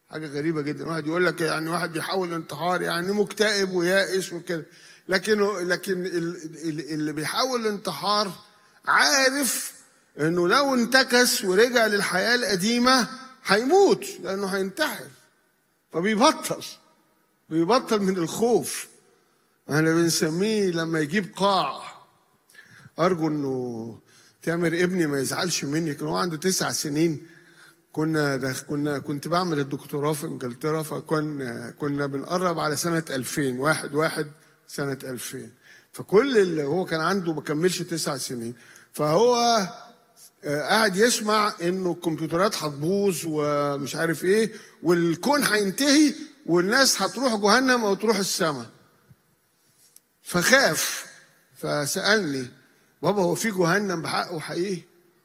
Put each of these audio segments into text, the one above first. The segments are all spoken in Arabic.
حاجة غريبة جدا. واحد يقول لك يعني واحد بيحاول انتحار يعني مكتئب ويائس وكده، لكن اللي بيحاول الانتحار عارف انه لو انتكس ورجع للحياة القديمة هيموت لانه هينتحر، فبيبطل من الخوف. احنا بنسميه لما يجيب قاع. ارجو انه تامر ابني ما يزعلش مني، كان هو عنده 9 سنين، كنت بعمل الدكتوراه في انجلترا، كنا بنقرب على سنة 2000، 1/1 سنة 2000. فكل اللي هو كان عنده ما كملش 9 سنين، فهو قاعد يسمع انه الكمبيوترات هتبوظ ومش عارف ايه، والكون هينتهي والناس هتروح جهنم او تروح السماء. فخاف، فسألني بابا هو في جهنم بحقه حقيقي؟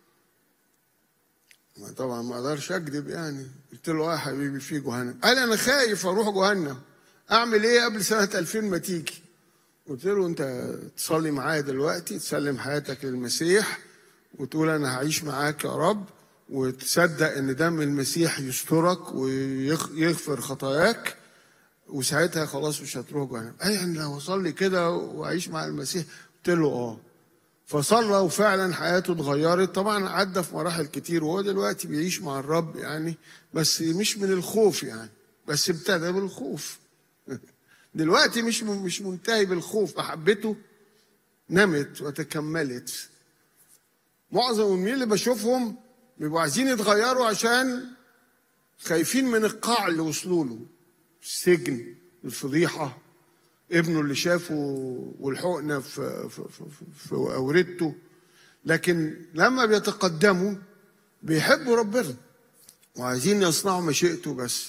طبعا ما اقدرش اكذب يعني. قلت له يا حبيبي في جهنم. قال انا خايف اروح جهنم، اعمل ايه قبل سنة 2000 ما تيجي؟ قلت له انت تصلي معايا دلوقتي، تسلم حياتك للمسيح وتقول انا هعيش معاك يا رب، وتصدق ان دم المسيح يسترك ويغفر خطاياك، وساعتها خلاص مش هتروح جهنم. يعني لو اصلي كده واعيش مع المسيح؟ قلت له اه. فصلى وفعلا حياته اتغيرت. طبعا عدى في مراحل كتير وهو دلوقتي بيعيش مع الرب يعني، بس مش من الخوف يعني، بس ابتدى بالخوف. دلوقتي مش منتهي بالخوف، محبته نمت وتكملت. معظم المين اللي بشوفهم بيبقوا عايزين يتغيروا عشان خايفين من القاع اللي وصلوا له، السجن، الفضيحة، ابنه اللي شافه والحقنة في أوريته. لكن لما بيتقدموا بيحبوا ربنا وعايزين يصنعوا مشيئته بس.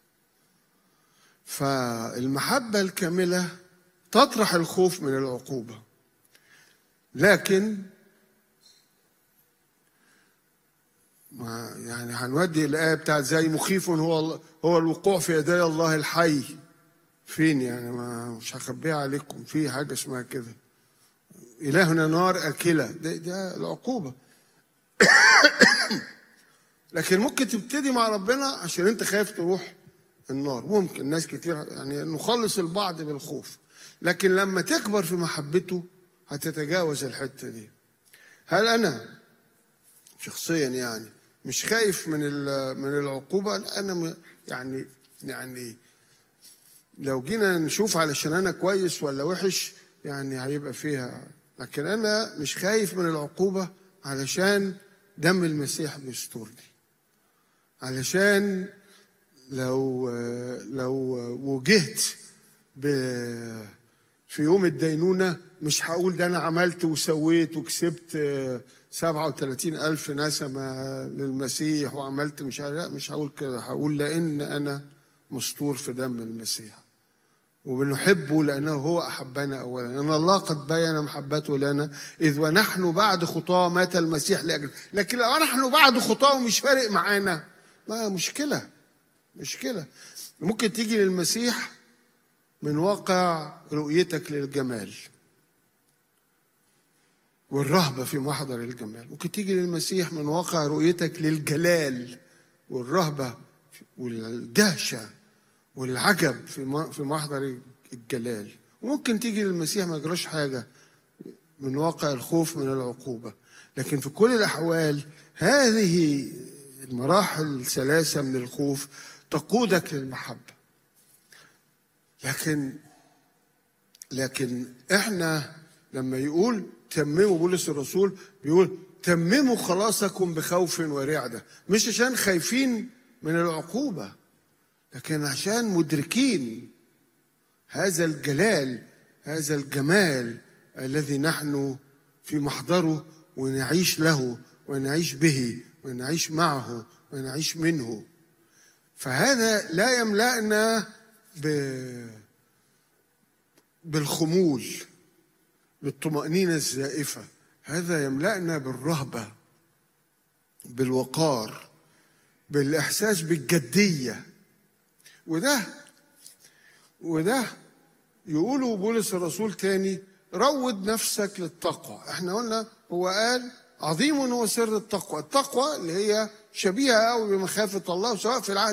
فالمحبة الكاملة تطرح الخوف من العقوبة. لكن يعني هنودي الآية بتاعت زي مخيف هو الوقوع في يدي الله الحي. فين يعني؟ مش هخبيها عليكم، في حاجة اسمها كده، إلهنا نار أكلة، ده العقوبة. لكن ممكن تبتدي مع ربنا عشان انت خايف تروح النار. ممكن ناس كتير يعني نخلص البعض بالخوف، لكن لما تكبر في محبته هتتجاوز الحتة دي. هل أنا شخصيا يعني مش خايف من العقوبة؟ أنا يعني لو جينا نشوف علشان أنا كويس ولا وحش يعني هيبقى فيها، لكن أنا مش خايف من العقوبة علشان دم المسيح بيسترني، علشان لو وجهت في يوم الدينونة مش هقول ده أنا عملت وسويت وكسبت 37,000 نسمة للمسيح وعملت مش عارف. لا، مش هقول كده. هقول لأن أنا مستور في دم المسيح وبنحبه لأنه هو أحبنا أولا. أن الله قد بين محبته لنا إذ ونحن بعد خطاه مات المسيح لأجل. لكن لو نحن بعد خطاه ومش فارق معانا، ما مشكلة. ممكن تيجي للمسيح من واقع رؤيتك للجمال والرهبة في محضر الجمال. ممكن تيجي للمسيح من واقع رؤيتك للجلال والرهبة والدهشة والعجب في محضر الجلال. وممكن تيجي للمسيح ما يجراش حاجة من واقع الخوف من العقوبة. لكن في كل الأحوال هذه المراحل الثلاثة من الخوف تقودك للمحبة. لكن احنا لما يقول تمموا، بولس الرسول بيقول تمموا خلاصكم بخوف ورعدة، مش عشان خايفين من العقوبة، لكن عشان مدركين هذا الجلال، هذا الجمال الذي نحن في محضره، ونعيش له ونعيش به ونعيش معه ونعيش منه. فهذا لا يملأنا بالخمول، بالطمأنينة الزائفة. هذا يملأنا بالرهبة، بالوقار، بالإحساس بالجدية. وده يقولوا بولس الرسول تاني روض نفسك للتقوى. احنا قلنا هو قال عظيم هو سر التقوى. التقوى اللي هي شبيهة قوي بمخافة الله، سواء في العهد